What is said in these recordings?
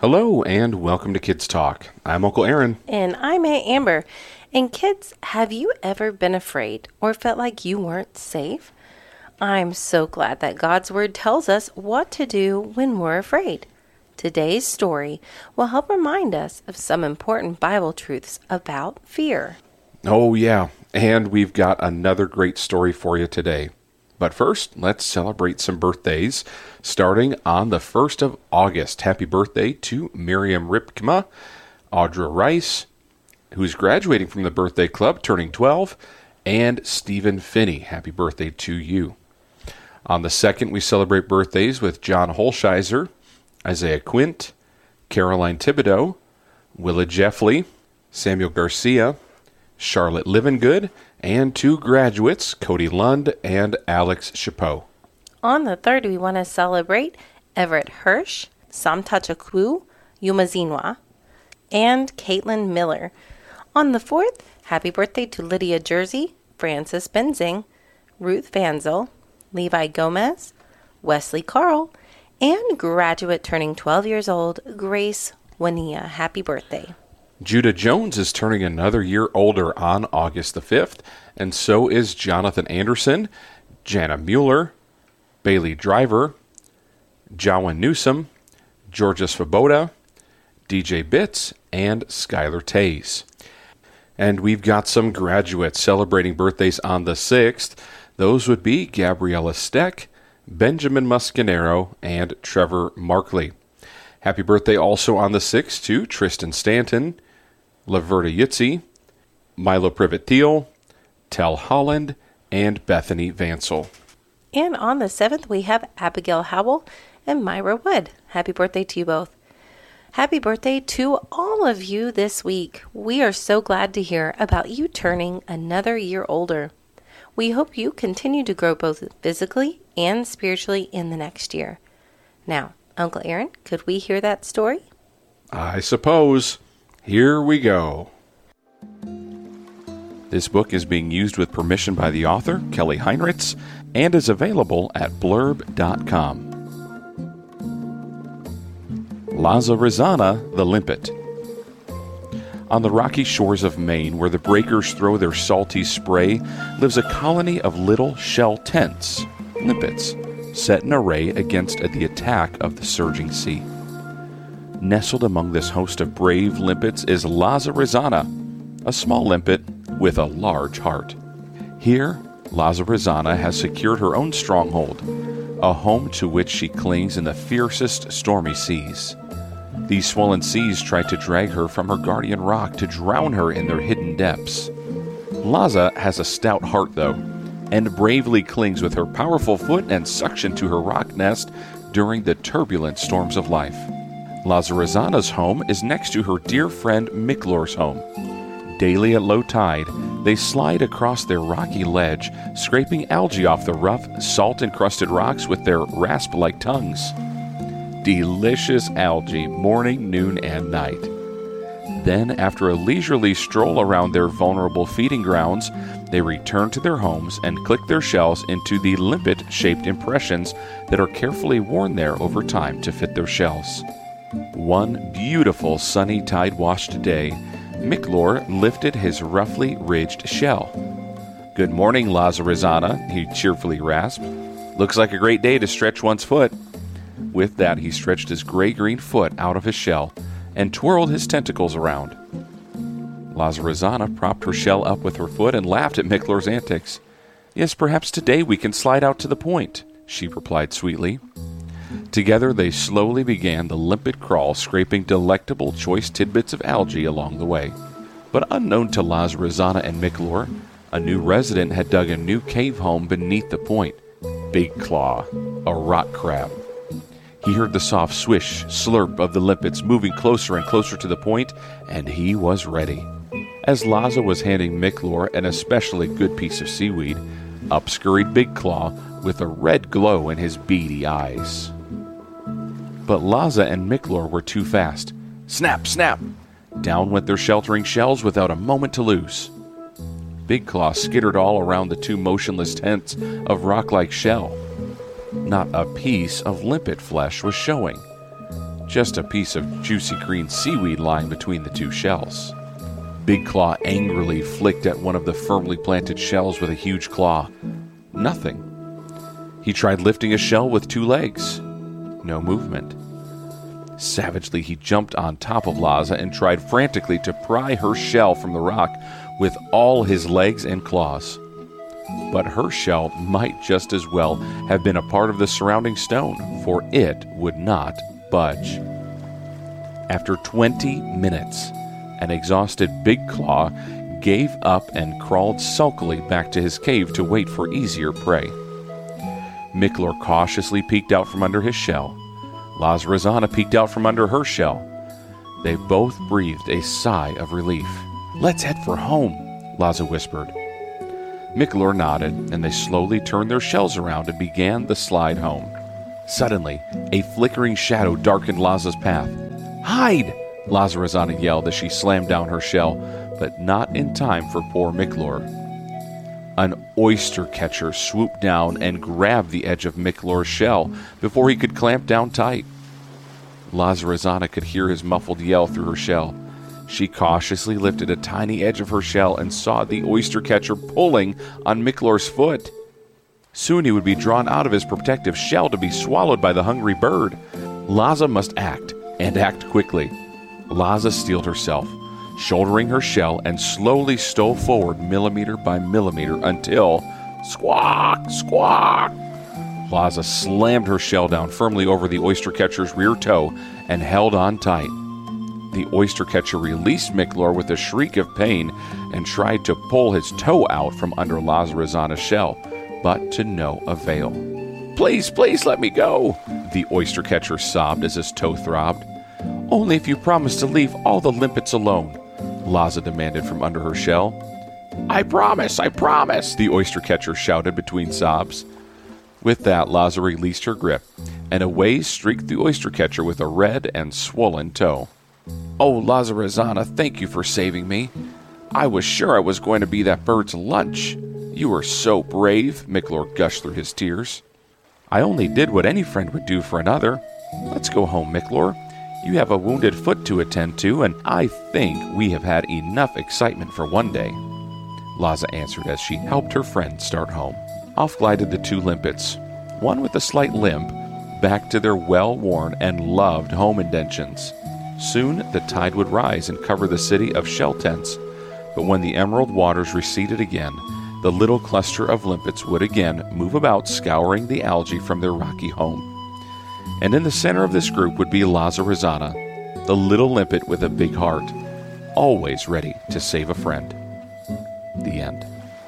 Hello and welcome to Kids Talk. I'm Uncle Aaron. And I'm Aunt Amber. And kids, have you ever been afraid or felt like you weren't safe? I'm so glad that God's Word tells us what to do when we're afraid. Today's story will help remind us of some important Bible truths about fear. Oh yeah, and we've got another great story for you today. But first, let's celebrate some birthdays, starting on the 1st of August. Happy birthday to Miriam Ripkema, Audra Rice, who's graduating from the birthday club, turning 12, and Stephen Finney. Happy birthday to you. On the 2nd, we celebrate birthdays with John Holsheiser, Isaiah Quint, Caroline Thibodeau, Willa Jeffley, Samuel Garcia, Charlotte Livengood, and 2 graduates, Cody Lund and Alex Chapeau. On the 3rd, we want to celebrate Everett Hirsch, Samtachakwu Yumazinwa, and Caitlin Miller. On the 4th, happy birthday to Lydia Jersey, Francis Benzing, Ruth Vanzel, Levi Gomez, Wesley Carl, and graduate turning 12 years old, Grace Wania. Happy birthday. Judah Jones is turning another year older on August the 5th, and so is Jonathan Anderson, Jana Mueller, Bailey Driver, Jawan Newsom, Georgia Svoboda, DJ Bitts, and Skylar Tays. And we've got some graduates celebrating birthdays on the 6th. Those would be Gabriella Steck, Benjamin Muscanero, and Trevor Markley. Happy birthday also on the 6th to Tristan Stanton, Laverta Yitzi, Milo Privet-Thiel, Tel Holland, and Bethany Vansel. And on the 7th, we have Abigail Howell and Myra Wood. Happy birthday to you both. Happy birthday to all of you this week. We are so glad to hear about you turning another year older. We hope you continue to grow both physically and spiritually in the next year. Now, Uncle Aaron, could we hear that story? I suppose. Here we go. This book is being used with permission by the author, Kelly Heinrichs, and is available at blurb.com. Lazarizana the Limpet. On the rocky shores of Maine, where the breakers throw their salty spray, lives a colony of little shell tents, limpets, set in array against the attack of the surging sea. Nestled among this host of brave limpets is Lazarizana, a small limpet with a large heart. Here, Lazarizana has secured her own stronghold, a home to which she clings in the fiercest stormy seas. These swollen seas try to drag her from her guardian rock to drown her in their hidden depths. Laza has a stout heart, though, and bravely clings with her powerful foot and suction to her rock nest during the turbulent storms of life. Lazarizana's home is next to her dear friend Miklor's home. Daily at low tide, they slide across their rocky ledge, scraping algae off the rough, salt-encrusted rocks with their rasp-like tongues. Delicious algae, morning, noon, and night. Then, after a leisurely stroll around their vulnerable feeding grounds, they return to their homes and click their shells into the limpet-shaped impressions that are carefully worn there over time to fit their shells. One beautiful sunny tide-washed day, Miklor lifted his roughly ridged shell. "Good morning, Lazarizana," he cheerfully rasped. "Looks like a great day to stretch one's foot." With that, he stretched his gray-green foot out of his shell and twirled his tentacles around. Lazarizana propped her shell up with her foot and laughed at Miklor's antics. "Yes, perhaps today we can slide out to the point," she replied sweetly. Together they slowly began the limpet crawl, scraping delectable choice tidbits of algae along the way. But unknown to Lazarizana and Miklor, a new resident had dug a new cave home beneath the point. Big Claw, a rock crab. He heard the soft swish, slurp of the limpets moving closer and closer to the point, and he was ready. As Laza was handing Miklor an especially good piece of seaweed, up scurried Big Claw with a red glow in his beady eyes. But Laza and Miklor were too fast. Snap, snap! Down went their sheltering shells without a moment to lose. Big Claw skittered all around the two motionless tents of rock-like shell. Not a piece of limpet flesh was showing. just a piece of juicy green seaweed lying between the two shells. Big Claw angrily flicked at one of the firmly planted shells with a huge claw. Nothing. He tried lifting a shell with 2 legs. No movement. Savagely, he jumped on top of Laza and tried frantically to pry her shell from the rock with all his legs and claws. But her shell might just as well have been a part of the surrounding stone, for it would not budge. After 20 minutes, an exhausted Big Claw gave up and crawled sulkily back to his cave to wait for easier prey. Miklor cautiously peeked out from under his shell. Lazarazana peeked out from under her shell. They both breathed a sigh of relief. "Let's head for home," Laza whispered. Miklor nodded, and they slowly turned their shells around and began the slide home. Suddenly, a flickering shadow darkened Laza's path. "Hide!" Lazarazana yelled as she slammed down her shell, but not in time for poor Miklor. An oyster catcher swooped down and grabbed the edge of Miklor's shell before he could clamp down tight. Lazarazana could hear his muffled yell through her shell. She cautiously lifted a tiny edge of her shell and saw the oyster catcher pulling on Miklor's foot. Soon he would be drawn out of his protective shell to be swallowed by the hungry bird. Laza must act, and act quickly. Laza steeled herself, shouldering her shell, and slowly stole forward millimeter by millimeter until, squawk, squawk! Laza slammed her shell down firmly over the oyster catcher's rear toe and held on tight. The oyster catcher released Miklor with a shriek of pain and tried to pull his toe out from under Lazarazana's shell, but to no avail. "Please, please let me go," the oyster catcher sobbed as his toe throbbed. "Only if you promise to leave all the limpets alone," Laza demanded from under her shell. I promise, the oyster catcher shouted between sobs. With that, Laza released her grip, and away streaked the oyster catcher with a red and swollen toe. "Oh, Lazarazana, thank you for saving me. I was sure I was going to be that bird's lunch. You were so brave," Miklor gushed through his tears. "I only did what any friend would do for another. Let's go home, Miklor. You have a wounded foot to attend to, and I think we have had enough excitement for one day," Laza answered as she helped her friend start home. Off glided the 2 limpets, one with a slight limp, back to their well-worn and loved home indentions. Soon the tide would rise and cover the city of shell tents, but when the emerald waters receded again, the little cluster of limpets would again move about, scouring the algae from their rocky home. And in the center of this group would be Lazarazana, the little limpet with a big heart, always ready to save a friend. The end.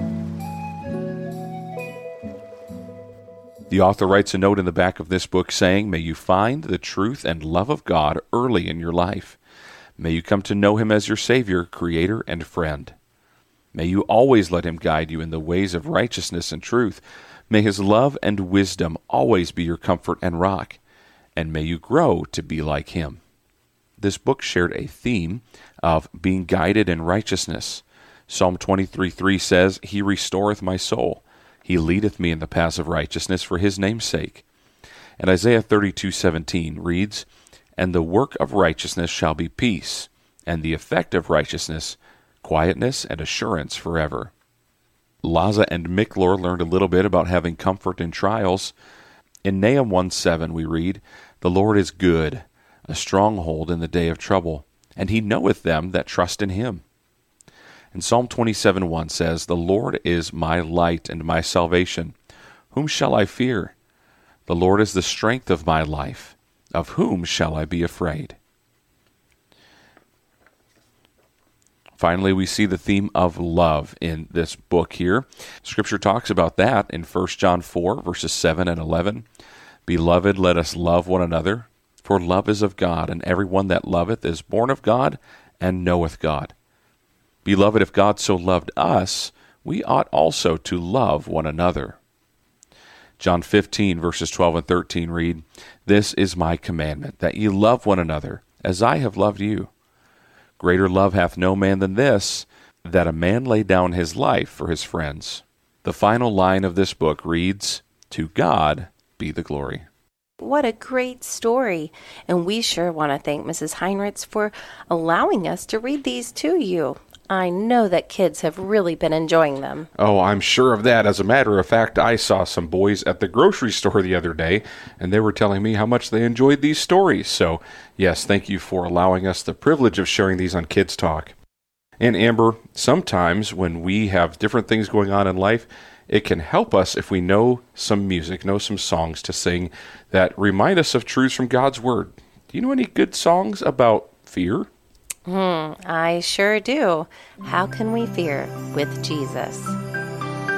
The author writes a note in the back of this book saying, "May you find the truth and love of God early in your life. May you come to know Him as your Savior, Creator, and friend. May you always let Him guide you in the ways of righteousness and truth. May His love and wisdom always be your comfort and rock. And may you grow to be like Him." This book shared a theme of being guided in righteousness. Psalm 23:3 says, "He restoreth my soul. He leadeth me in the paths of righteousness for His name's sake." And Isaiah 32:17 reads, "And the work of righteousness shall be peace, and the effect of righteousness, quietness and assurance forever." Laza and Miklor learned a little bit about having comfort in trials. In Nahum 1:7 we read, "The Lord is good, a stronghold in the day of trouble, and He knoweth them that trust in Him." And Psalm 27:1 says, "The Lord is my light and my salvation. Whom shall I fear? The Lord is the strength of my life. Of whom shall I be afraid?" Finally, we see the theme of love in this book here. Scripture talks about that in 1 John 4, verses 7 and 11. "Beloved, let us love one another, for love is of God, and every one that loveth is born of God and knoweth God. Beloved, if God so loved us, we ought also to love one another." John 15, verses 12 and 13 read, "This is my commandment, that ye love one another, as I have loved you. Greater love hath no man than this, that a man lay down his life for his friends." The final line of this book reads, "To God be the glory." What a great story. And we sure want to thank Mrs. Heinrichs for allowing us to read these to you. I know that kids have really been enjoying them. Oh, I'm sure of that. As a matter of fact, I saw some boys at the grocery store the other day, and they were telling me how much they enjoyed these stories. So, yes, thank you for allowing us the privilege of sharing these on Kids Talk. And Amber, sometimes when we have different things going on in life, it can help us if we know some music, know some songs to sing that remind us of truths from God's Word. Do you know any good songs about fear? I sure do. How can we fear with Jesus?